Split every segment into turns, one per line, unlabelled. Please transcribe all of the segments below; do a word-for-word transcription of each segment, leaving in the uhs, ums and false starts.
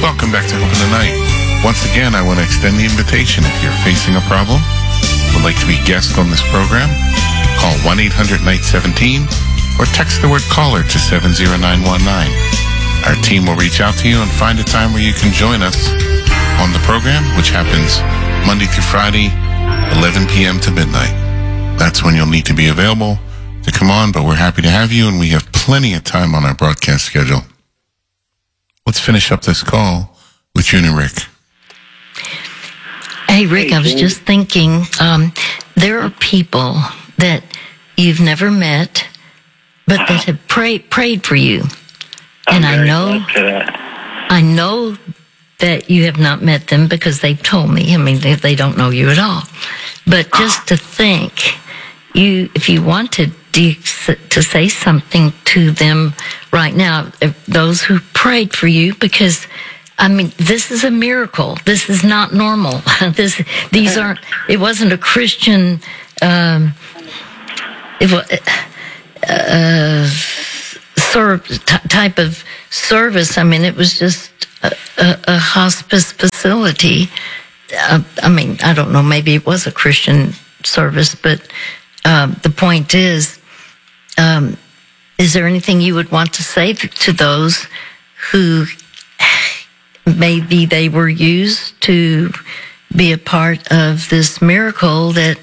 Welcome back to Hope in the Night. Once again, I want to extend the invitation. If you're facing a problem, would like to be a guest on this program, call one eight hundred night seventeen or text the word caller to seven zero nine one nine. Our team will reach out to you and find a time where you can join us on the program, which happens Monday through Friday, eleven p.m. to midnight. That's when you'll need to be available to come on, but we're happy to have you, and we have plenty of time on our broadcast schedule. Let's finish up this call with June and Rick.
Hey, Rick, I was just thinking, um, there are people that you've never met, but that have prayed prayed for you.
I'm
and I know,
glad to that.
I know that you have not met them because they've told me. I mean, they, they don't know you at all. But just to think, you, if you wanted to, to say something to them right now, those who prayed for you, because I mean, this is a miracle. This is not normal. this, these aren't. It wasn't a Christian. Um, it was. Uh, Sort of t- type of service. I mean, it was just a, a, a hospice facility. Uh, I mean, I don't know, maybe it was a Christian service, but um, the point is, um, is there anything you would want to say to those who maybe they were used to be a part of this miracle that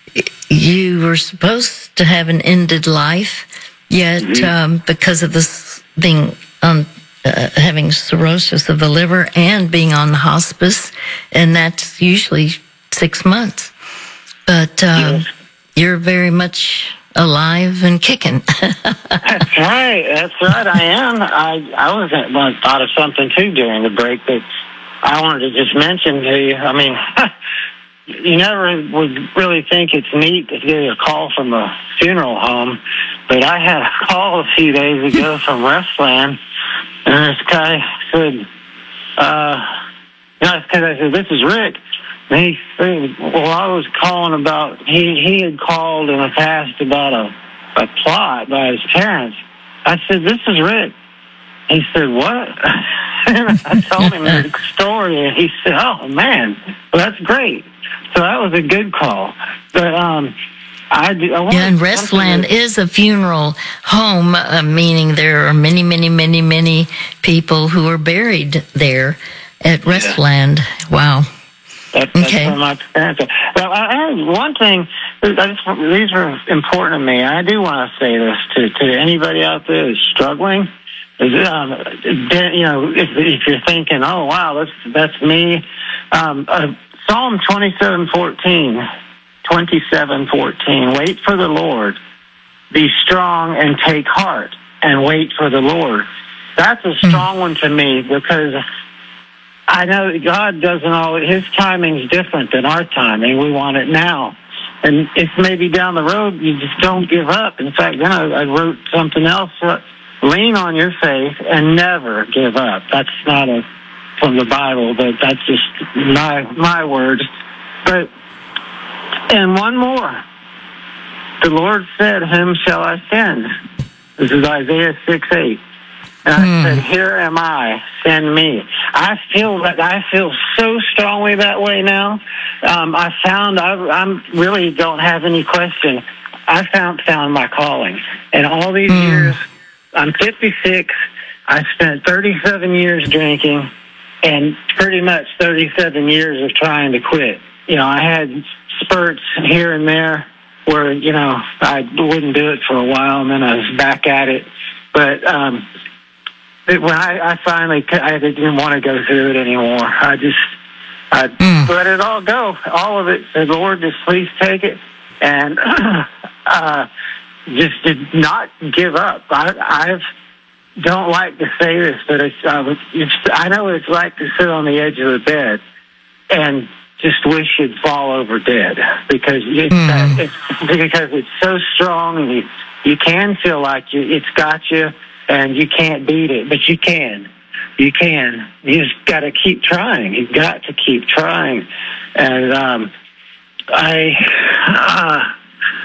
you were supposed to have an ended life? Yet, mm-hmm. um, because of this being on, uh, having cirrhosis of the liver and being on the hospice, and that's usually six months. But um, yes. You're very much alive and kicking.
That's right. That's right. I am. I I was well, thought of something too during the break that I wanted to just mention to you. I mean. You never would really think it's neat to get a call from a funeral home, but I had a call a few days ago from Restland, and this guy said, uh, you know, because I said, this is Rick. And he said, well, I was calling about, he, he had called in the past about a, a plot by his parents. I said, this is Rick. He said, what? And I told him the story, and he said, oh, man, well, that's great. So that was a good call. But um, I, do, I
yeah, and Restland is a funeral home, uh, meaning there are many, many, many, many people who are buried there at Restland. Yeah. Wow.
That, that's okay. From my experience. Well, I have one thing. I just, these are important to me. I do want to say this to, to anybody out there who's struggling. Um, you know, if, if you're thinking, oh, wow, that's, that's me. Um, uh, Psalm twenty-seven fourteen, twenty-seven fourteen, wait for the Lord, be strong and take heart, and wait for the Lord. That's a strong one to me, because I know that God doesn't always, his timing's different than our timing. We want it now. And if maybe down the road, you just don't give up. In fact, then I, I wrote something else, uh, lean on your faith and never give up. That's not a from the Bible, but that's just my my words. But, and one more. The Lord said, whom shall I send? This is Isaiah six eight. And I mm. said, here am I, send me. I feel that I feel so strongly that way now. Um, I found I I'm really don't have any question. I found found my calling. And all these mm. years, I'm fifty-six. I spent thirty-seven years drinking, and pretty much thirty-seven years of trying to quit. You know, I had spurts here and there where, you know, I wouldn't do it for a while, and then I was back at it. But um, it, when I, I finally, I didn't want to go through it anymore. I just, I mm. let it all go. All of it. Said, Lord, just please take it. And uh, just did not give up. I, I've, don't like to say this, but it's, uh, it's, I know what it's like to sit on the edge of the bed and just wish you'd fall over dead, because it's, mm. uh, it's because it's so strong, and you, you can feel like you, it's got you and you can't beat it, but you can. You can. You just got to keep trying. You've got to keep trying. And um, I uh,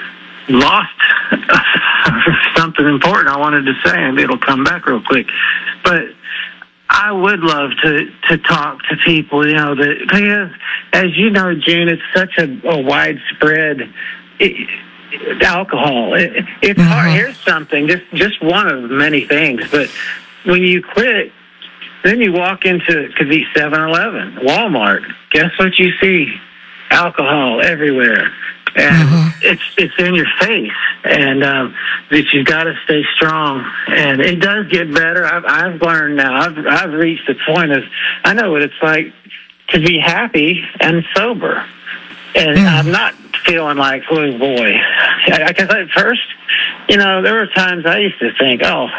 lost something important I wanted to say, and it'll come back real quick. But I would love to, to talk to people, you know, that, because as you know, June, it's such a, a widespread it, alcohol. It, it's
mm-hmm.
hard. Here's something, just, just one of many things, but when you quit, then you walk into, it could be seven eleven, Walmart. Guess what you see? Alcohol everywhere. And mm-hmm. it's it's in your face, and um, that you've got to stay strong. And it does get better. I've I've learned now. I've I've reached the point of I know what it's like to be happy and sober, and mm. I'm not feeling like, oh boy. Because at first, you know, there were times I used to think, oh,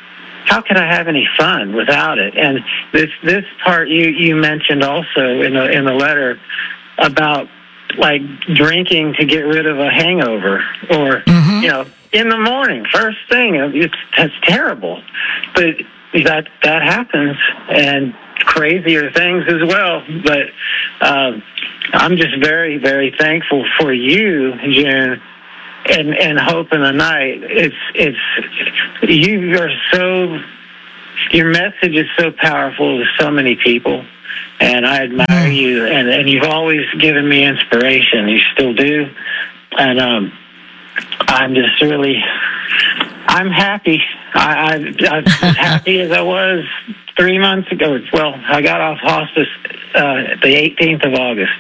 how could I have any fun without it? And this this part you you mentioned also in the in the letter about, like, drinking to get rid of a hangover, or, mm-hmm. you know, in the morning, first thing. It's, that's terrible. But that that happens, and crazier things as well. But um, I'm just very, very thankful for you, June, and, and Hope in the Night. It's, it's, you are so, your message is so powerful to so many people. And I admire you, and, and you've always given me inspiration. You still do. And um, I'm just really, I'm happy. I, I, I'm as happy as I was three months ago. Well, I got off hospice uh, the eighteenth of August.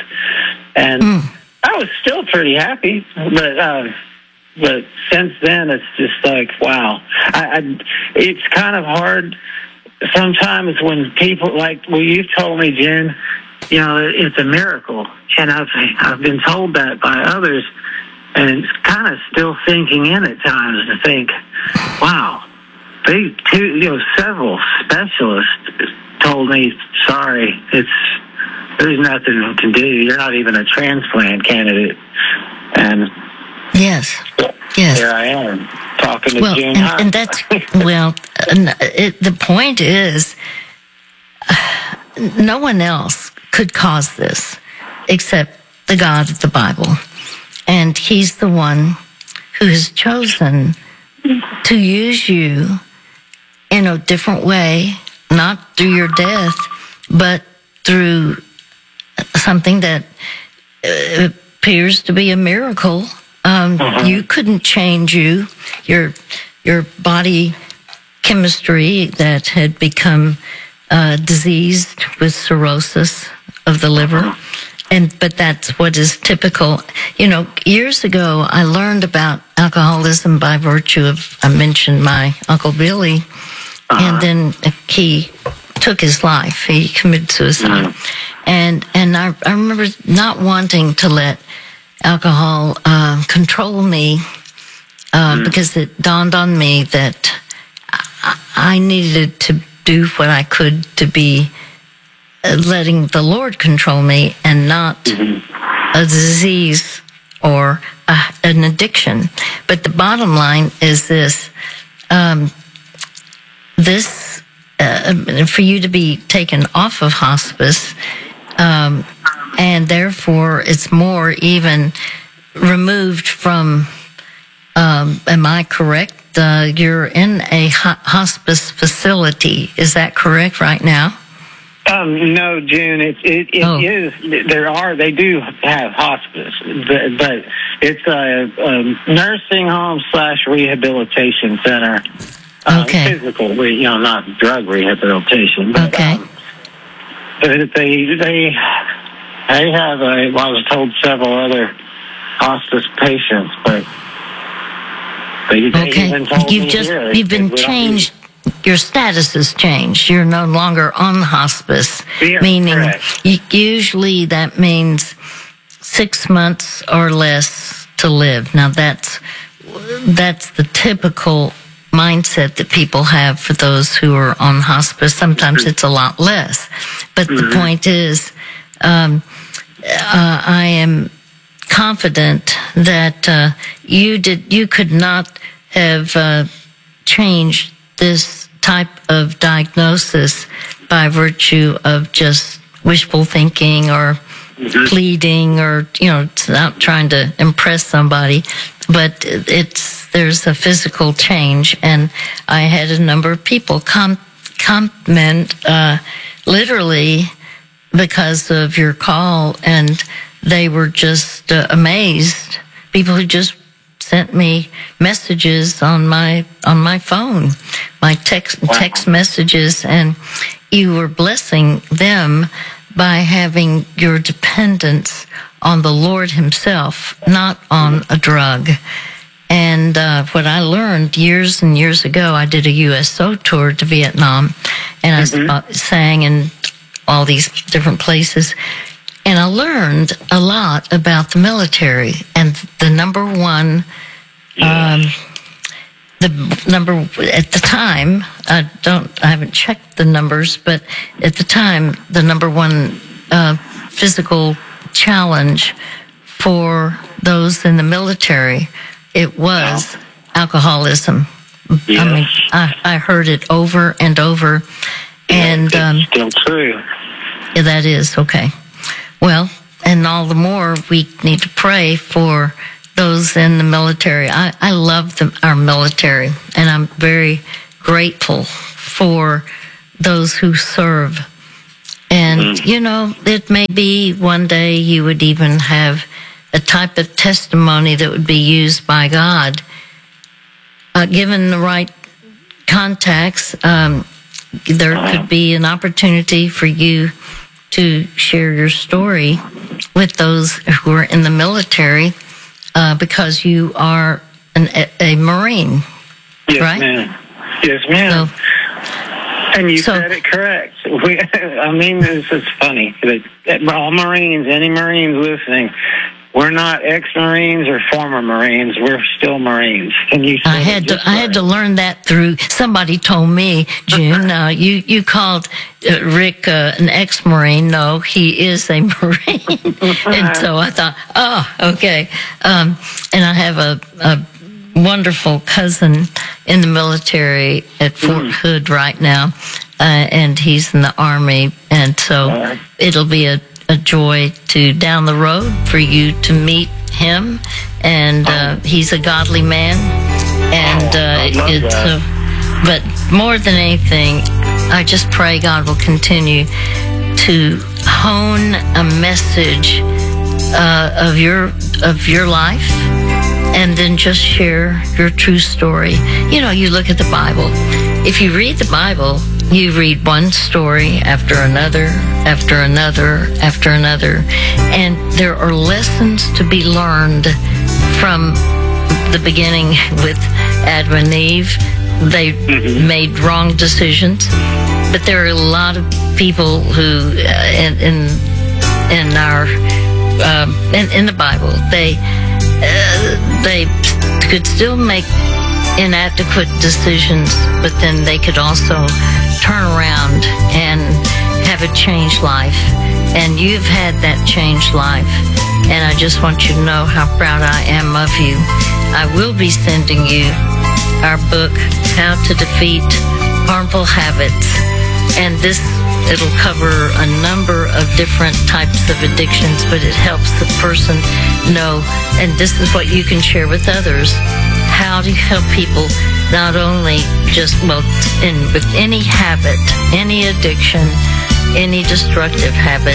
And mm. I was still pretty happy. But uh, but since then, it's just like, wow. I, I, it's kind of hard sometimes when people, like, well, you've told me, Jen, you know, it's a miracle. And I've, I've been told that by others, and it's kind of still sinking in at times to think, wow, they, two, you know, several specialists told me, sorry, it's, there's nothing we can do. You're not even a transplant candidate. And
yes, yes.
Here I am talking to
well,
June.
And, and that's, well, it, the point is, uh, no one else could cause this except the God of the Bible. And he's the one who has chosen to use you in a different way, not through your death, but through something that uh, appears to be a miracle. Um, uh-huh. You couldn't change you, your your body chemistry that had become uh, diseased with cirrhosis of the liver, and but that's what is typical. You know, years ago I learned about alcoholism by virtue of, I mentioned my Uncle Billy, uh-huh. and then he took his life. He committed suicide, mm-hmm. and and I, I remember not wanting to let alcohol uh, control me uh, mm. because it dawned on me that I, I needed to do what I could to be uh, letting the Lord control me, and not mm-hmm. a disease or a, an addiction. But the bottom line is this: um, this uh, for you to be taken off of hospice. Um, And therefore, it's more even removed from, um, am I correct? Uh, you're in a ho- hospice facility. Is that correct right now?
Um, no, June, it, it, it oh. is. There are, they do have hospice, but, but it's a, a nursing home slash rehabilitation center. Uh,
okay.
Physical, you know, not drug rehabilitation. But,
okay.
Um, they, they, I have, a, well, I was told several other hospice patients, but they, they
okay.
even told
you've
me
just
here,
you've been changed. Your status has changed. You're no longer on hospice,
yeah,
meaning
correct.
Usually that means six months or less to live. Now that's that's the typical mindset that people have for those who are on hospice. Sometimes it's a lot less, but mm-hmm. the point is. Um, uh, I am confident that uh, you did. You could not have uh, changed this type of diagnosis by virtue of just wishful thinking or mm-hmm. pleading, or you know, it's not trying to impress somebody. But it's there's a physical change, and I had a number of people com- comment, uh, literally because of your call, and they were just uh, amazed. People who just sent me messages on my on my phone, my text
Wow.
text messages, and you were blessing them by having your dependence on the Lord Himself, not on a drug. And uh, what I learned years and years ago, I did a U S O tour to Vietnam, and I
Mhm.
uh, sang in all these different places. And I learned a lot about the military. And the number one, um, the number at the time, I don't, I haven't checked the numbers, but at the time, the number one uh, physical challenge for those in the military, it was alcoholism.
Yes.
I mean, I, I heard it over and over, and
it's
um,
still true.
yeah, that is okay. Well, and all the more we need to pray for those in the military. I, I love the, our military, and I'm very grateful for those who serve. And,
Mm-hmm.
you know, it may be one day you would even have a type of testimony that would be used by God. Uh, given the right contacts, um, there could be an opportunity for you to share your story with those who are in the military, uh, because you are an, a, a Marine,
Yes,
right?
ma'am. Yes, ma'am.
So,
And you
So-
said it correct. We, I mean, this is funny. That all Marines, any Marines listening, we're not ex-Marines or former Marines. We're still Marines. And you said
I had
it
to
just
I had to
right.
learn that through somebody told me, June. Uh, you you called uh, Rick uh, an ex-Marine. No, he is a Marine. And so I thought, oh, okay. Um, and I have a, a wonderful cousin in the military at Fort
Mm.
Hood right now, uh, and he's in the Army. And so
Alright.
it'll be a, a joy to down the road for you to meet him. And uh, he's a godly man. And
Oh, I
uh,
love
it's
that.
uh, but more than anything, I just pray God will continue to hone a message uh, of your of your life, and then just share your true story. You know, you look at the Bible. If you read the Bible, you read one story after another, after another, after another, and there are lessons to be learned from the beginning with Adam and Eve. They
Mhm.
made wrong decisions, but there are a lot of people who, uh, in in, in our um, in, in the Bible, they uh, they could still make inadequate decisions, but then they could also turn around and have a changed life. And you've had that changed life. And I just want you to know how proud I am of you. I will be sending you our book, How to Defeat Harmful Habits. And this, it'll cover a number of different types of addictions, but it helps the person know, and this is what you can share with others, how to help people not only just, well, in, with any habit, any addiction, any destructive habit.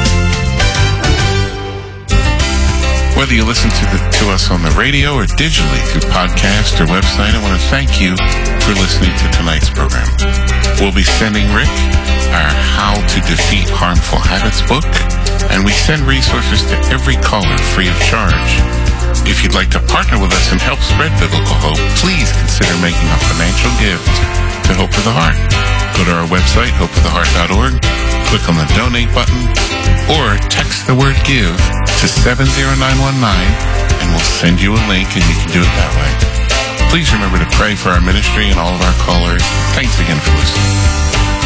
Whether you listen to, the, to us on the radio or digitally through podcast or website, I want to thank you for listening to tonight's program. We'll be sending Rick our How to Defeat Harmful Habits book, and we send resources to every caller free of charge. If you'd like to partner with us and help spread biblical hope, please consider making a financial gift to Hope of the Heart. Go to our website, hope of the heart dot org, click on the donate button, or text the word give to seven zero nine one nine, and we'll send you a link, and you can do it that way. Please remember to pray for our ministry and all of our callers. Thanks again for listening.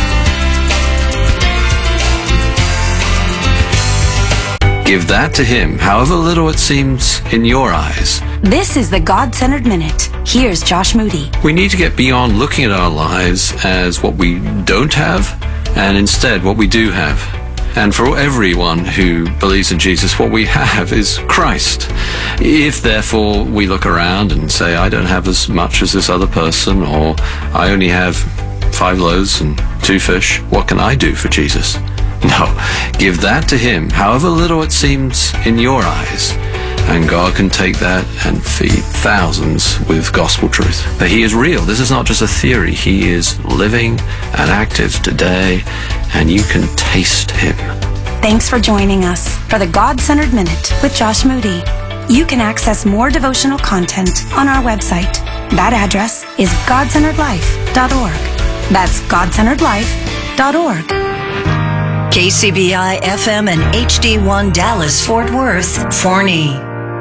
Give that to Him, however little it seems in your eyes.
This is the God-Centered Minute. Here's Josh Moody.
We need to get beyond looking at our lives as what we don't have, and instead what we do have. And for everyone who believes in Jesus, what we have is Christ. If therefore we look around and say, I don't have as much as this other person, or I only have five loaves and two fish. What can I do for Jesus? No, give that to him, however little it seems in your eyes, and God can take that and feed thousands with gospel truth. That he is real. This is not just a theory. He is living and active today, and you can taste him.
Thanks for joining us for the God-Centered Minute with Josh Moody. You can access more devotional content on our website. That address is god centered life dot org. That's god centered life dot org.
K C B I F M and H D one Dallas Fort Worth, Forney.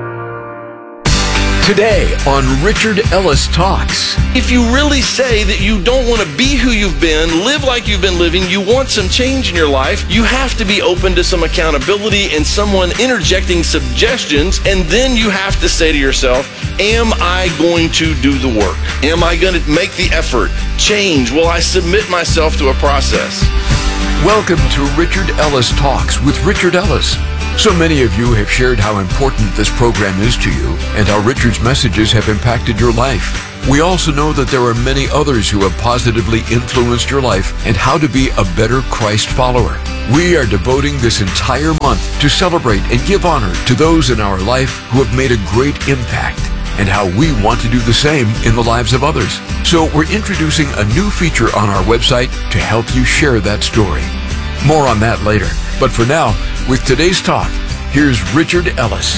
Today on Richard Ellis Talks.
If you really say that you don't want to be who you've been, live like you've been living, you want some change in your life, you have to be open to some accountability and someone interjecting suggestions, and then you have to say to yourself, am I going to do the work? Am I going to make the effort? Change? Will I submit myself to a process?
Welcome to Richard Ellis Talks with Richard Ellis. So many of you have shared how important this program is to you and how Richard's messages have impacted your life. We also know that there are many others who have positively influenced your life and how to be a better Christ follower. We are devoting this entire month to celebrate and give honor to those in our life who have made a great impact and how we want to do the same in the lives of others. So we're introducing a new feature on our website to help you share that story. More on that later. But for now, with today's talk, here's Richard Ellis.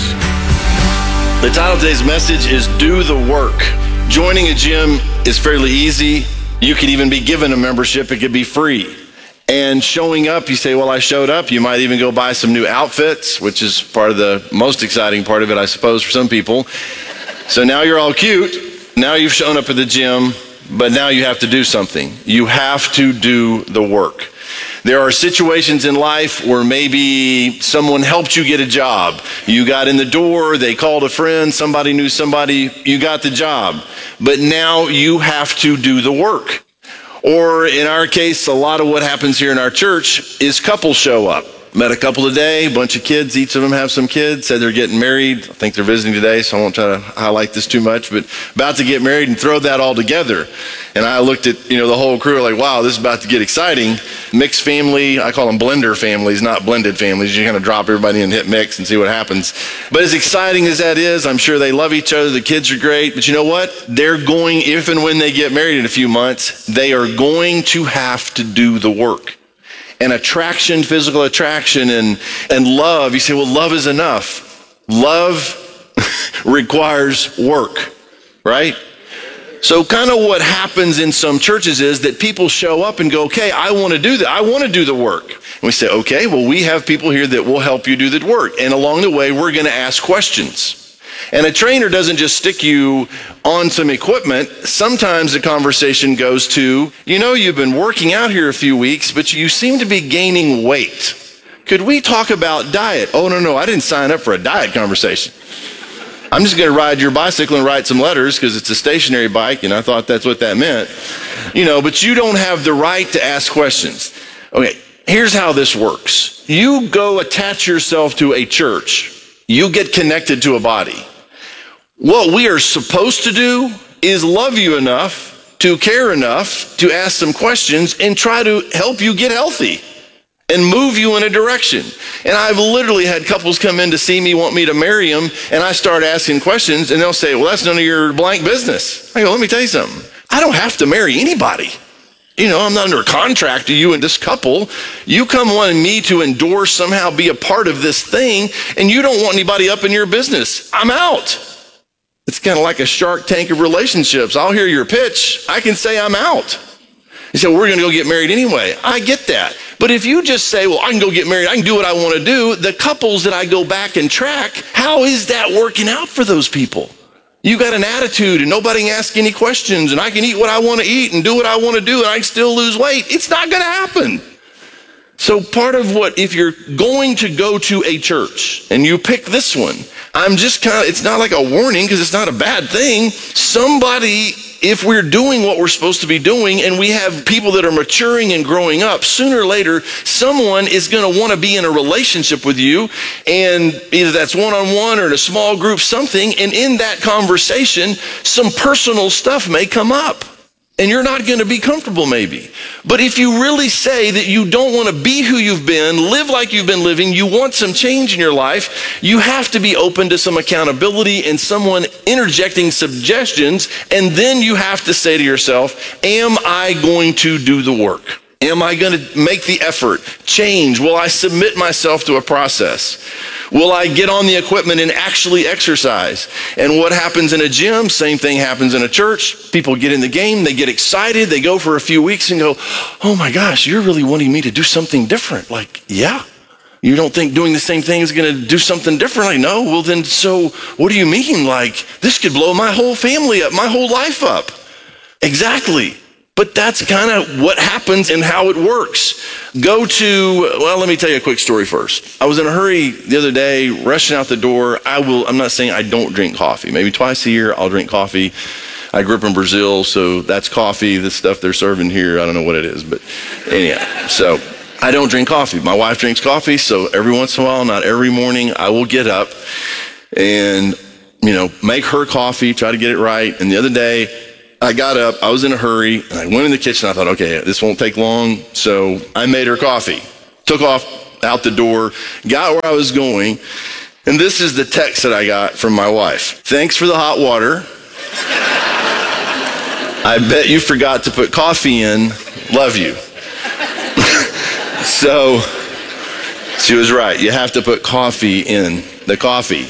The title of today's message is Do the Work. Joining a gym is fairly easy. You could even be given a membership. It could be free. And showing up, you say, well, I showed up. You might even go buy some new outfits, which is part of the most exciting part of it, I suppose, for some people. So now you're all cute. Now you've shown up at the gym, but now you have to do something. You have to do the work. There are situations in life where maybe someone helped you get a job. You got in the door, they called a friend, somebody knew somebody, you got the job. But now you have to do the work. Or in our case, a lot of what happens here in our church is couples show up. Met a couple today, a bunch of kids, each of them have some kids, said they're getting married. I think they're visiting today, so I won't try to highlight this too much, but about to get married and throw that all together. And I looked at, you know, the whole crew like, wow, this is about to get exciting. Mixed family, I call them blender families, not blended families. You kind of drop everybody in and hit mix and see what happens. But as exciting as that is, I'm sure they love each other. The kids are great. But you know what? They're going, if and when they get married in a few months, they are going to have to do the work. And attraction, physical attraction, and, and love. You say, well, love is enough. Love requires work, right? So kind of what happens in some churches is that people show up and go, okay, I want to do that. I want to do the work. And we say, okay, well, we have people here that will help you do the work. And along the way, we're going to ask questions. And a trainer doesn't just stick you on some equipment. Sometimes the conversation goes to, you know, you've been working out here a few weeks, but you seem to be gaining weight. Could we talk about diet? Oh, no, no, I didn't sign up for a diet conversation. I'm just going to ride your bicycle and write some letters because it's a stationary bike, and I thought that's what that meant. You know, but you don't have the right to ask questions. Okay, here's how this works. You go attach yourself to a church. You get connected to a body. What we are supposed to do is love you enough, to care enough, to ask some questions and try to help you get healthy and move you in a direction. And I've literally had couples come in to see me, want me to marry them, and I start asking questions, and they'll say, well, that's none of your blank business. I go, let me tell you something. I don't have to marry anybody. You know, I'm not under a contract to you and this couple. You come wanting me to endorse, somehow be a part of this thing, and you don't want anybody up in your business. I'm out. It's kind of like a Shark Tank of relationships. I'll hear your pitch. I can say I'm out. You say, well, we're going to go get married anyway. I get that. But if you just say, well, I can go get married, I can do what I want to do, the couples that I go back and track, how is that working out for those people? You got an attitude and nobody can ask any questions and I can eat what I want to eat and do what I want to do and I can still lose weight. It's not going to happen. So part of what, if you're going to go to a church and you pick this one, I'm just kind of, it's not like a warning because it's not a bad thing. Somebody, if we're doing what we're supposed to be doing and we have people that are maturing and growing up, sooner or later, someone is going to want to be in a relationship with you, and either that's one-on-one or in a small group, something, and in that conversation, some personal stuff may come up. And you're not going to be comfortable maybe. But if you really say that you don't want to be who you've been, live like you've been living, you want some change in your life, you have to be open to some accountability and someone interjecting suggestions. And then you have to say to yourself, am I going to do the work? Am I going to make the effort? Change? Will I submit myself to a process? Will I get on the equipment and actually exercise? And what happens in a gym, same thing happens in a church. People get in the game, they get excited, they go for a few weeks and go, oh my gosh, you're really wanting me to do something different. Like, yeah. You don't think doing the same thing is going to do something differently? No. Well then, so what do you mean? Like, this could blow my whole family up, my whole life up. Exactly. But that's kind of what happens and how it works. Go to, well, let me tell you a quick story first. I was in a hurry the other day, rushing out the door. I will, I'm not saying I don't drink coffee. Maybe twice a year I'll drink coffee. I grew up in Brazil, so that's coffee. The stuff they're serving here, I don't know what it is, but anyhow, so I don't drink coffee. My wife drinks coffee, so every once in a while, not every morning, I will get up and, you know, make her coffee, try to get it right. And the other day, I got up, I was in a hurry, and I went in the kitchen. I thought, okay, this won't take long. So I made her coffee, took off out the door, got where I was going. And this is the text that I got from my wife. Thanks for the hot water. I bet you forgot to put coffee in. Love you. So she was right. You have to put coffee in the coffee.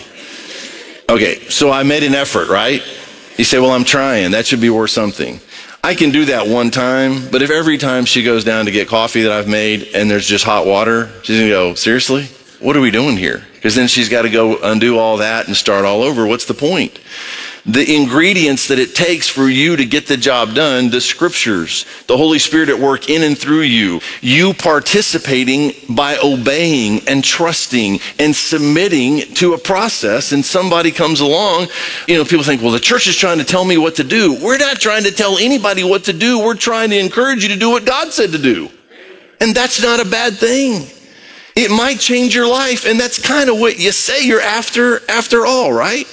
Okay, so I made an effort, right? You say, well, I'm trying. That should be worth something. I can do that one time, but if every time she goes down to get coffee that I've made and there's just hot water, she's going to go, seriously? What are we doing here? Because then she's got to go undo all that and start all over. What's the point? The ingredients that it takes for you to get the job done, the scriptures, the Holy Spirit at work in and through you, you participating by obeying and trusting and submitting to a process, and somebody comes along, you know, people think, well, the church is trying to tell me what to do. We're not trying to tell anybody what to do. We're trying to encourage you to do what God said to do. And that's not a bad thing. It might change your life, and that's kind of what you say you're after, after all, right?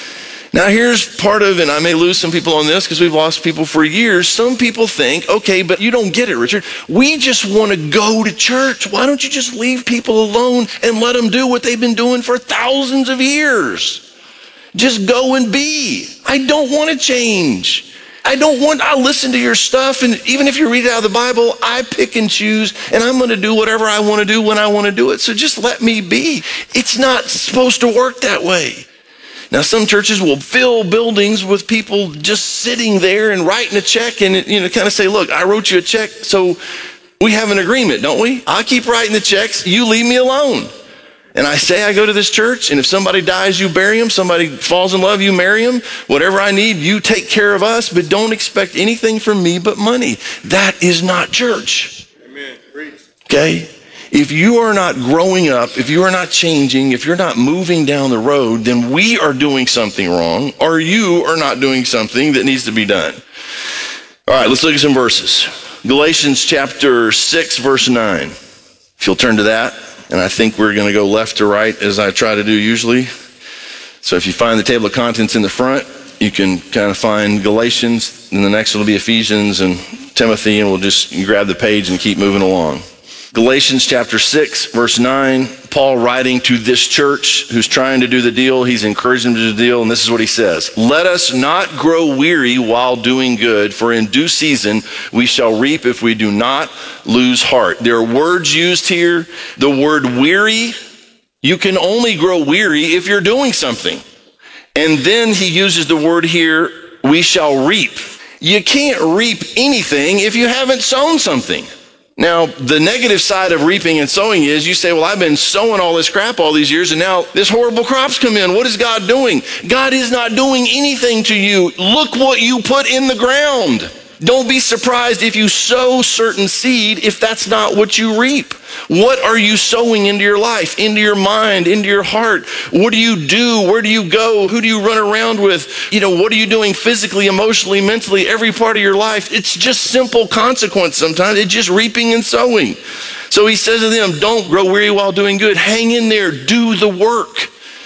Now here's part of, and I may lose some people on this because we've lost people for years. Some people think, okay, but you don't get it, Richard. We just want to go to church. Why don't you just leave people alone and let them do what they've been doing for thousands of years? Just go and be. I don't want to change. I don't want, I listen to your stuff, and even if you read it out of the Bible, I pick and choose, and I'm going to do whatever I want to do when I want to do it. So just let me be. It's not supposed to work that way. Now, some churches will fill buildings with people just sitting there and writing a check and, you know, kind of say, look, I wrote you a check, so we have an agreement, don't we? I keep writing the checks, you leave me alone. And I say I go to this church, and if somebody dies, you bury them. Somebody falls in love, you marry them. Whatever I need, you take care of us, but don't expect anything from me but money. That is not church.
Amen. Preach.
Okay? If you are not growing up, if you are not changing, if you're not moving down the road, then we are doing something wrong, or you are not doing something that needs to be done. All right, let's look at some verses. Galatians chapter six, verse nine. If you'll turn to that, and I think we're going to go left to right as I try to do usually. So if you find the table of contents in the front, you can kind of find Galatians, and the next one will be Ephesians and Timothy, and we'll just grab the page and keep moving along. Galatians chapter six, verse nine, Paul writing to this church who's trying to do the deal. He's encouraging them to do the deal, and this is what he says. Let us not grow weary while doing good, for in due season we shall reap if we do not lose heart. There are words used here. The word weary, you can only grow weary if you're doing something. And then he uses the word here, we shall reap. You can't reap anything if you haven't sown something. Now, the negative side of reaping and sowing is you say, well, I've been sowing all this crap all these years, and now this horrible crops come in. What is God doing? God is not doing anything to you. Look what you put in the ground. Don't be surprised if you sow certain seed if that's not what you reap. What are you sowing into your life, into your mind, into your heart? What do you do? Where do you go? Who do you run around with? You know, what are you doing physically, emotionally, mentally, every part of your life? It's just simple consequence sometimes. It's just reaping and sowing. So he says to them, don't grow weary while doing good. Hang in there. Do the work.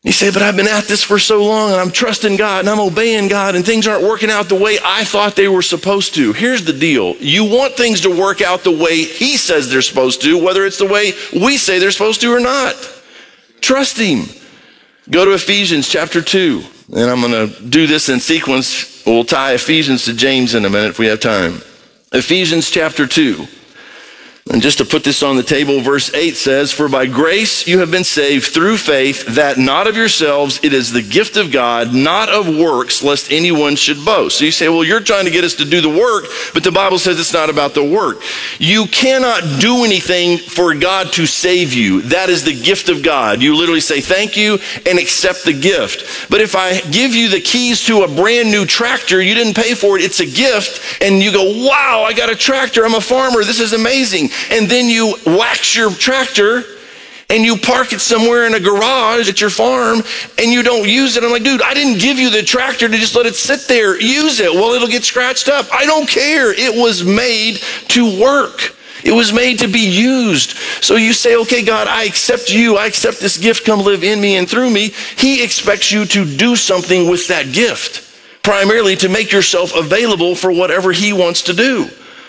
You say, but I've been at this for so long and I'm trusting God and I'm obeying God and things aren't working out the way I thought they were supposed to. Here's the deal. You want things to work out the way he says they're supposed to, whether it's the way we say they're supposed to or not. Trust him. Go to Ephesians chapter two, and I'm going to do this in sequence. We'll tie Ephesians to James in a minute if we have time. Ephesians chapter two. And just to put this on the table, verse eight says, for by grace you have been saved through faith, that not of yourselves, it is the gift of God, not of works, lest anyone should boast. So you say, well, you're trying to get us to do the work, but the Bible says it's not about the work. You cannot do anything for God to save you. That is the gift of God. You literally say thank you and accept the gift. But if I give you the keys to a brand new tractor, you didn't pay for it, it's a gift, and you go, wow, I got a tractor, I'm a farmer, this is amazing. And then you wax your tractor and you park it somewhere in a garage at your farm and you don't use it. I'm like, dude, I didn't give you the tractor to just let it sit there. Use it. Well, it'll get scratched up. I don't care. It was made to work. It was made to be used. So you say, okay, God, I accept you. I accept this gift. Come live in me and through me. He expects you to do something with that gift, primarily to make yourself available for whatever he wants to do.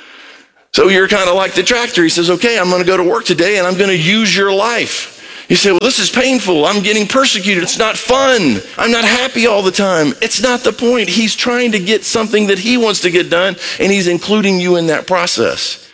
So you're kind of like the tractor. He says, okay, I'm going to go to work today and I'm going to use your life. You say, well, this is painful. I'm getting persecuted. It's not fun. I'm not happy all the time. It's not the point. He's trying to get something that he wants to get done, and he's including you in that process.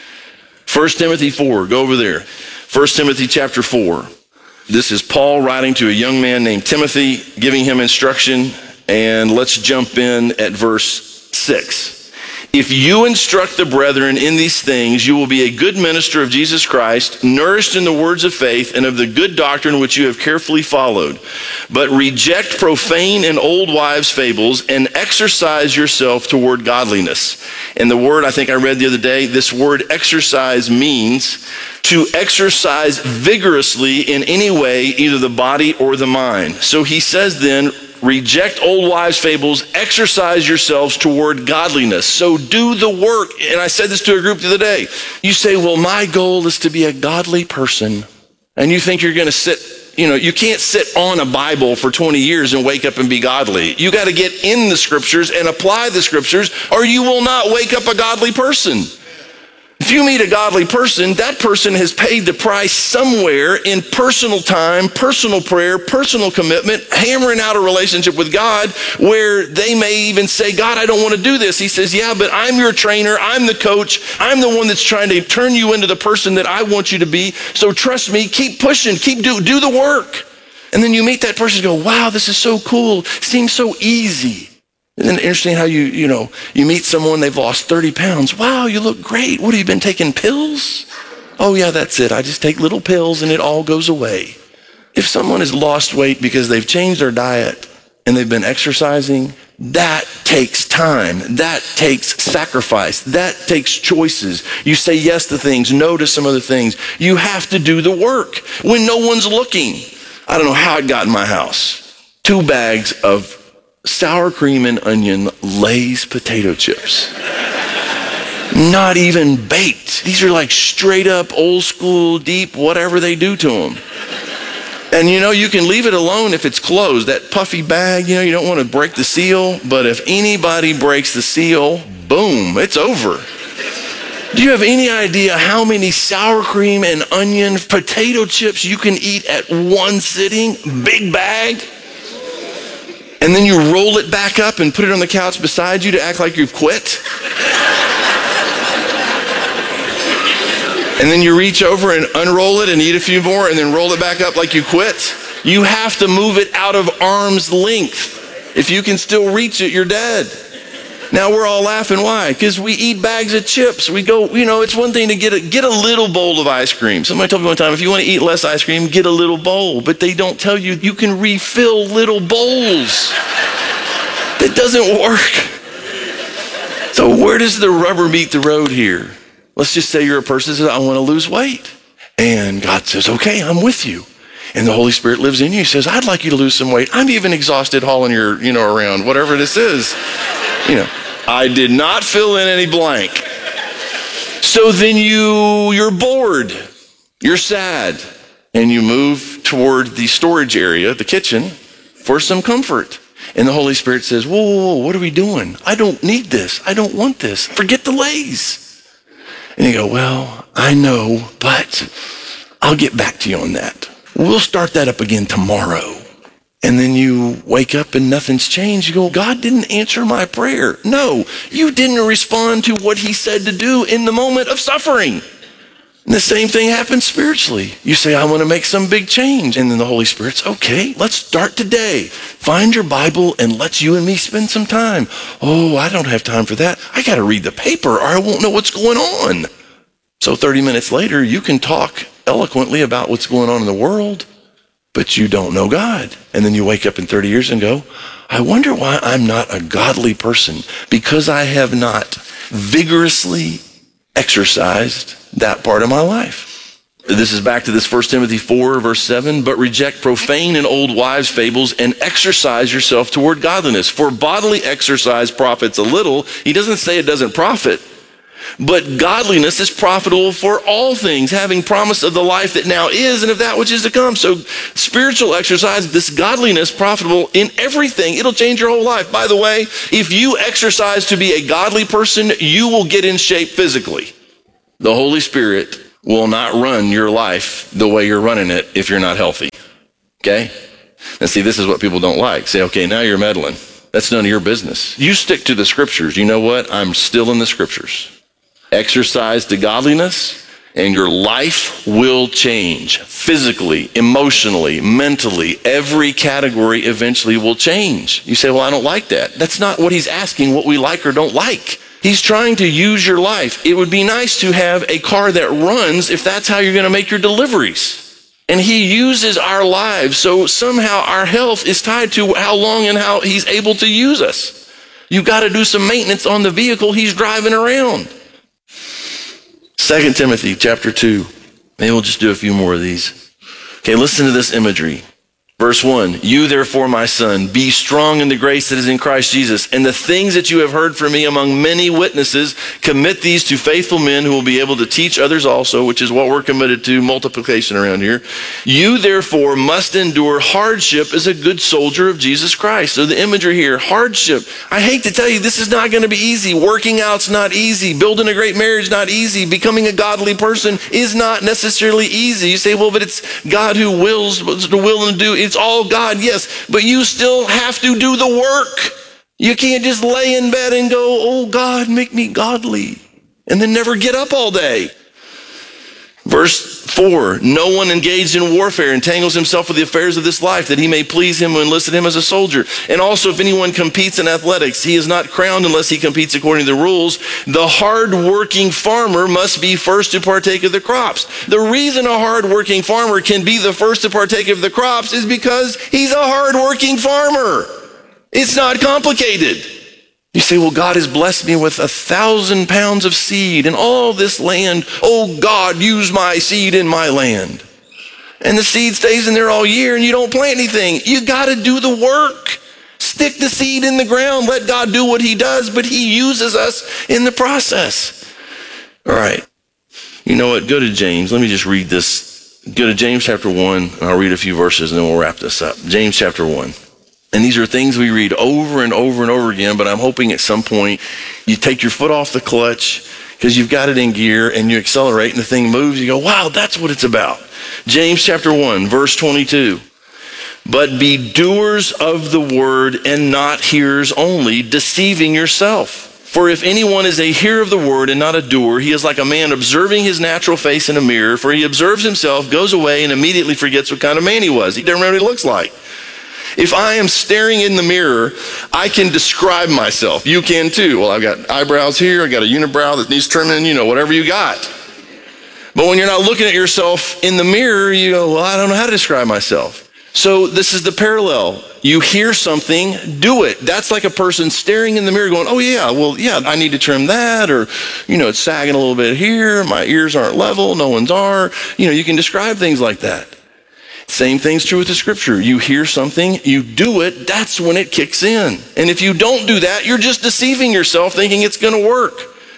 First Timothy four, go over there. First Timothy chapter four. This is Paul writing to a young man named Timothy, giving him instruction. And let's jump in at verse six. If you instruct the brethren in these things, you will be a good minister of Jesus Christ, nourished in the words of faith and of the good doctrine which you have carefully followed. But reject profane and old wives' fables and exercise yourself toward godliness. And the word I think I read the other day, this word exercise means to exercise vigorously in any way, either the body or the mind. So he says then, reject old wives' fables, exercise yourselves toward godliness. So do the work. And I said this to a group the other day. You say, well, my goal is to be a godly person. And you think you're going to sit, you know, you can't sit on a Bible for twenty years and wake up and be godly. You got to get in the scriptures and apply the scriptures, or you will not wake up a godly person. If you meet a godly person, that person has paid the price somewhere in personal time, personal prayer, personal commitment, hammering out a relationship with God where they may even say, God, I don't want to do this. He says, yeah, but I'm your trainer. I'm the coach. I'm the one that's trying to turn you into the person that I want you to be. So trust me, keep pushing, keep do, do the work. And then you meet that person and go, wow, this is so cool. Seems so easy. Isn't it interesting how you, you know, you meet someone, they've lost thirty pounds. Wow, you look great. What, have you been taking pills? Oh yeah, that's it. I just take little pills and it all goes away. If someone has lost weight because they've changed their diet and they've been exercising, that takes time. That takes sacrifice. That takes choices. You say yes to things, no to some other things. You have to do the work when no one's looking. I don't know how it got in my house. Two bags of sour cream and onion Lay's potato chips. Not even baked. These are like straight up old school, deep, whatever they do to them. And you know, you can leave it alone if it's closed. That puffy bag, you know, you don't want to break the seal. But if anybody breaks the seal, boom, it's over. Do you have any idea how many sour cream and onion potato chips you can eat at one sitting? Big bag. And then you roll it back up and put it on the couch beside you to act like you've quit. And then you reach over and unroll it and eat a few more and then roll it back up like you quit. You have to move it out of arm's length. If you can still reach it, you're dead. Now we're all laughing. Why? Because we eat bags of chips. We go, you know, it's one thing to get a, get a little bowl of ice cream. Somebody told me one time, if you want to eat less ice cream, get a little bowl. But they don't tell you you can refill little bowls. That doesn't work. So where does the rubber meet the road here? Let's just say you're a person that says, I want to lose weight. And God says, okay, I'm with you. And the Holy Spirit lives in you. He says, I'd like you to lose some weight. I'm even exhausted hauling your, you know, around, whatever this is. You know, I did not fill in any blank. So then you, you're bored. You're sad. and you move toward the storage area, the kitchen, for some comfort. And the Holy Spirit says, whoa, whoa, whoa, what are we doing? I don't need this. I don't want this. Forget the Lay's. And you go, well, I know, but I'll get back to you on that. We'll start that up again tomorrow. And then you wake up and nothing's changed. You go, God didn't answer my prayer. No, you didn't respond to what he said to do in the moment of suffering. And the same thing happens spiritually. You say, I want to make some big change. And then the Holy Spirit's, okay, let's start today. Find your Bible and let's you and me spend some time. Oh, I don't have time for that. I got to read the paper or I won't know what's going on. So thirty minutes later, you can talk eloquently about what's going on in the world, but you don't know God. And then you wake up in thirty years and go, I wonder why I'm not a godly person, because I have not vigorously exercised that part of my life. This is back to this First Timothy four, verse seven, but reject profane and old wives' fables and exercise yourself toward godliness. For bodily exercise profits a little. He doesn't say it doesn't profit. But godliness is profitable for all things, having promise of the life that now is and of that which is to come. So spiritual exercise, this godliness, profitable in everything. It'll change your whole life. By the way, if you exercise to be a godly person, you will get in shape physically. The Holy Spirit will not run your life the way you're running it if you're not healthy. Okay? And see, this is what people don't like. Say, okay, now you're meddling. That's none of your business. You stick to the scriptures. You know what? I'm still in the scriptures. Exercise to godliness, and your life will change physically, emotionally, mentally. Every category eventually will change. You say, well, I don't like that. That's not what he's asking, what we like or don't like. He's trying to use your life. It would be nice to have a car that runs if that's how you're going to make your deliveries. And he uses our lives, so somehow our health is tied to how long and how he's able to use us. You've got to do some maintenance on the vehicle he's driving around. Second Timothy chapter two. Maybe we'll just do a few more of these. Okay, listen to this imagery. Verse one, you therefore, my son, be strong in the grace that is in Christ Jesus, and the things that you have heard from me among many witnesses, commit these to faithful men who will be able to teach others also, which is what we're committed to, multiplication around here. You therefore must endure hardship as a good soldier of Jesus Christ. So the imagery here, hardship. I hate to tell you, this is not going to be easy. Working out's not easy. Building a great marriage, not easy. Becoming a godly person is not necessarily easy. You say, well, but it's God who wills to will and do. It's all God, yes, but you still have to do the work. You can't just lay in bed and go, oh God, make me godly, and then never get up all day. Verse four, no one engaged in warfare entangles himself with the affairs of this life, that he may please him who enlisted him as a soldier. And also, if anyone competes in athletics, he is not crowned unless he competes according to the rules. The hard-working farmer must be first to partake of the crops. The reason a hard-working farmer can be the first to partake of the crops is because he's a hard-working farmer. It's not complicated. You say, well, God has blessed me with a thousand pounds of seed and all this land. Oh, God, use my seed in my land. And the seed stays in there all year and you don't plant anything. You got to do the work. Stick the seed in the ground. Let God do what he does, but he uses us in the process. All right. You know what? Go to James. Let me just read this. Go to James chapter one. And I'll read a few verses and then we'll wrap this up. James chapter one. And these are things we read over and over and over again, but I'm hoping at some point you take your foot off the clutch because you've got it in gear and you accelerate and the thing moves. You go, wow, that's what it's about. James chapter one, verse twenty-two. But be doers of the word and not hearers only, deceiving yourself. For if anyone is a hearer of the word and not a doer, he is like a man observing his natural face in a mirror. For he observes himself, goes away, and immediately forgets what kind of man he was. He doesn't remember what he looks like. If I am staring in the mirror, I can describe myself. You can too. Well, I've got eyebrows here. I got a unibrow that needs trimming, you know, whatever you got. But when you're not looking at yourself in the mirror, you go, well, I don't know how to describe myself. So this is the parallel. You hear something, do it. That's like a person staring in the mirror going, oh yeah, well, yeah, I need to trim that. Or, you know, it's sagging a little bit here. My ears aren't level. No one's are. You know, you can describe things like that. Same thing's true with the scripture. You hear something, you do it, that's when it kicks in. And if you don't do that, you're just deceiving yourself thinking it's going to work.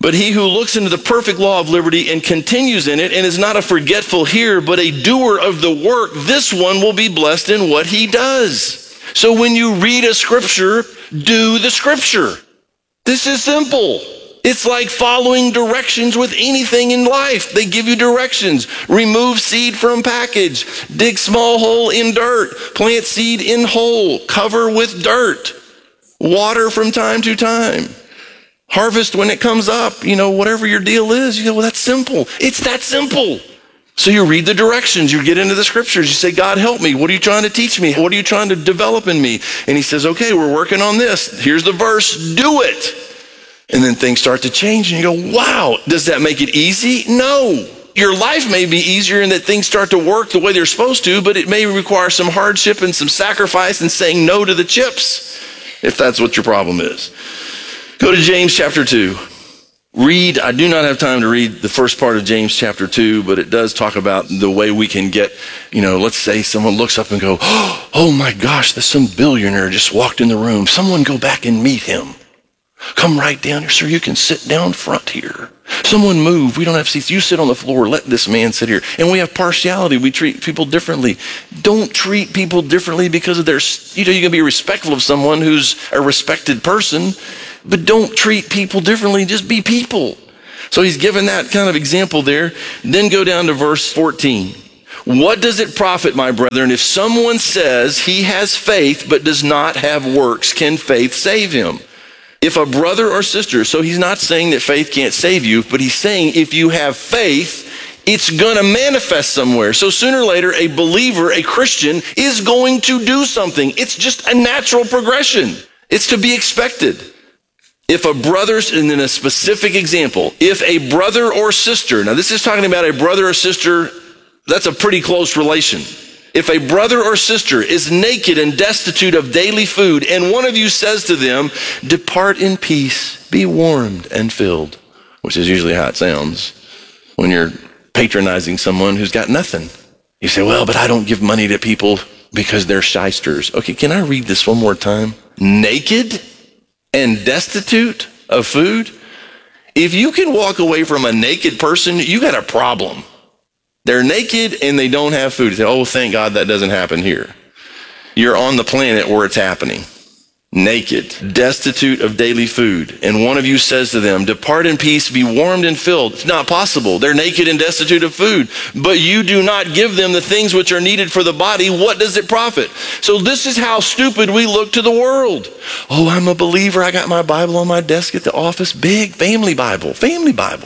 But he who looks into the perfect law of liberty and continues in it and is not a forgetful hearer, but a doer of the work, this one will be blessed in what he does. So when you read a scripture, do the scripture. This is simple. It's like following directions with anything in life. They give you directions. Remove seed from package. Dig small hole in dirt. Plant seed in hole. Cover with dirt. Water from time to time. Harvest when it comes up. You know, whatever your deal is, you go, well, that's simple. It's that simple. So you read the directions. You get into the scriptures. You say, God, help me. What are you trying to teach me? What are you trying to develop in me? And he says, okay, we're working on this. Here's the verse. Do it. And then things start to change and you go, wow, does that make it easy? No. Your life may be easier in that things start to work the way they're supposed to, but it may require some hardship and some sacrifice and saying no to the chips, if that's what your problem is. Go to James chapter two. Read, I do not have time to read the first part of James chapter two, but it does talk about the way we can get, you know, let's say someone looks up and go, oh my gosh, there's some billionaire just walked in the room. Someone go back and meet him. Come right down here, sir. You can sit down front here. Someone move. We don't have seats. You sit on the floor. Let this man sit here. And we have partiality. We treat people differently. Don't treat people differently because of their, you know, you can be respectful of someone who's a respected person, but don't treat people differently. Just be people. So he's given that kind of example there. Then go down to verse fourteen. What does it profit, my brethren, if someone says he has faith but does not have works? Can faith save him? If a brother or sister, so he's not saying that faith can't save you, but he's saying if you have faith, it's going to manifest somewhere. So sooner or later, a believer, a Christian, is going to do something. It's just a natural progression. It's to be expected. If a brother's, and then a specific example, if a brother or sister, now this is talking about a brother or sister, that's a pretty close relation. If a brother or sister is naked and destitute of daily food, and one of you says to them, depart in peace, be warmed and filled, which is usually how it sounds when you're patronizing someone who's got nothing. You say, well, but I don't give money to people because they're shysters. Okay, can I read this one more time? Naked and destitute of food? If you can walk away from a naked person, you got a problem. They're naked and they don't have food. You say, oh, thank God that doesn't happen here. You're on the planet where it's happening. Naked, destitute of daily food. And one of you says to them, depart in peace, be warmed and filled. It's not possible. They're naked and destitute of food. But you do not give them the things which are needed for the body. What does it profit? So this is how stupid we look to the world. Oh, I'm a believer. I got my Bible on my desk at the office. Big family Bible. Family Bible.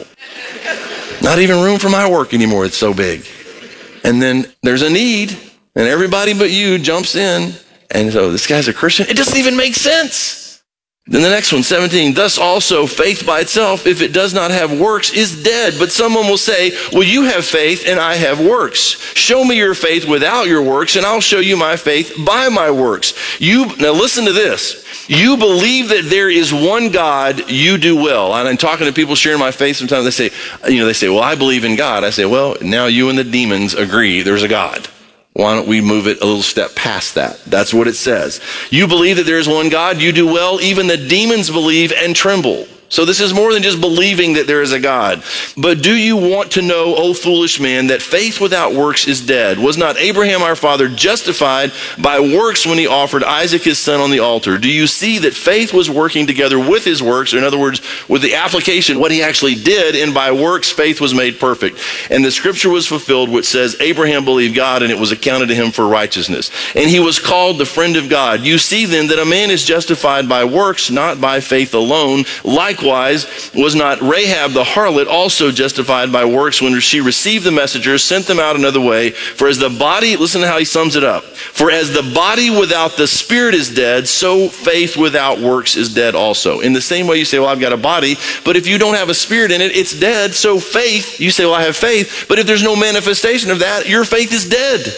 Not even room for my work anymore. It's so big. And then there's a need, and everybody but you jumps in. And so this guy's a Christian. It doesn't even make sense. Then the next one, seventeen, thus also faith by itself, if it does not have works, is dead. But someone will say, well, you have faith and I have works. Show me your faith without your works, and I'll show you my faith by my works. You, now listen to this. You believe that there is one God, you do well. And I'm talking to people sharing my faith sometimes. They say, you know, they say, well, I believe in God. I say, well, now you and the demons agree there's a God. Why don't we move it a little step past that? That's what it says. You believe that there is one God, you do well. Even the demons believe and tremble. So this is more than just believing that there is a God. But do you want to know, O foolish man, that faith without works is dead? Was not Abraham our father justified by works when he offered Isaac his son on the altar? Do you see that faith was working together with his works, or in other words, with the application, what he actually did, and by works faith was made perfect? And the scripture was fulfilled, which says, Abraham believed God, and it was accounted to him for righteousness. And he was called the friend of God. You see then that a man is justified by works, not by faith alone. Like Likewise, was not Rahab the harlot also justified by works when she received the messengers, sent them out another way? For as the body, listen to how he sums it up. For as the body without the spirit is dead, so faith without works is dead also. In the same way you say, well, I've got a body, but if you don't have a spirit in it, it's dead. So faith, you say, well, I have faith, but if there's no manifestation of that, your faith is dead.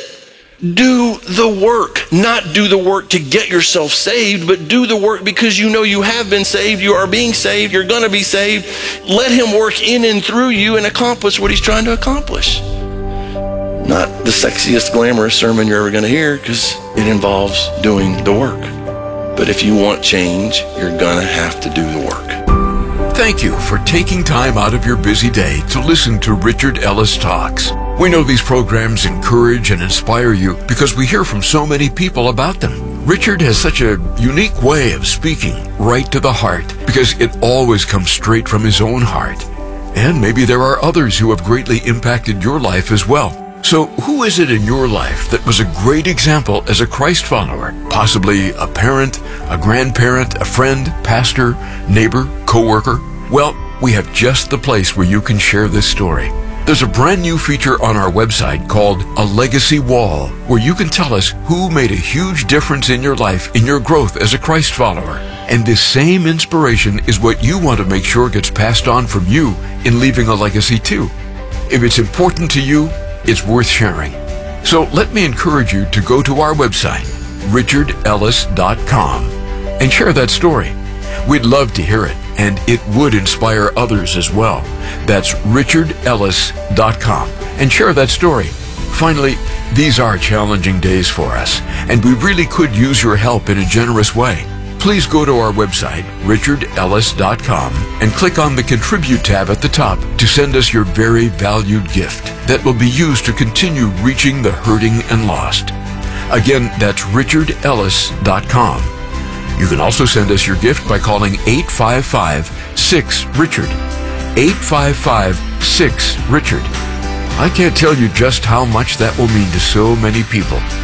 Do the work, not do the work to get yourself saved, but do the work because you know you have been saved, you are being saved, you're going to be saved. Let him work in and through you and accomplish what he's trying to accomplish. Not the sexiest, glamorous sermon you're ever going to hear because it involves doing the work. But if you want change, you're going to have to do the work.
Thank you for taking time out of your busy day to listen to Richard Ellis Talks. We know these programs encourage and inspire you because we hear from so many people about them. Richard has such a unique way of speaking right to the heart because it always comes straight from his own heart. And maybe there are others who have greatly impacted your life as well. So who is it in your life that was a great example as a Christ follower? Possibly a parent, a grandparent, a friend, pastor, neighbor, coworker? Well, we have just the place where you can share this story. There's a brand new feature on our website called A Legacy Wall, where you can tell us who made a huge difference in your life, in your growth as a Christ follower. And this same inspiration is what you want to make sure gets passed on from you in leaving a legacy too. If it's important to you, it's worth sharing. So let me encourage you to go to our website, richard ellis dot com, and share that story. We'd love to hear it, and it would inspire others as well. That's richard ellis dot com, and share that story. Finally, these are challenging days for us, and we really could use your help in a generous way. Please go to our website, richard ellis dot com, and click on the Contribute tab at the top to send us your very valued gift that will be used to continue reaching the hurting and lost. Again, that's richard ellis dot com. You can also send us your gift by calling eight five five, six, Richard. eight five five, six, Richard. I can't tell you just how much that will mean to so many people.